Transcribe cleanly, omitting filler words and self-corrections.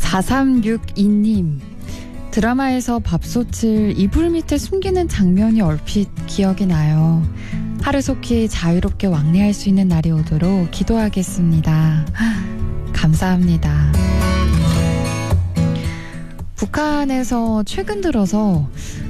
4362님, 드라마에서 밥솥을 이불 밑에 숨기는 장면이 얼핏 기억이 나요. 하루속히 자유롭게 왕래할 수 있는 날이 오도록 기도하겠습니다. 감사합니다. 북한에서 최근 들어서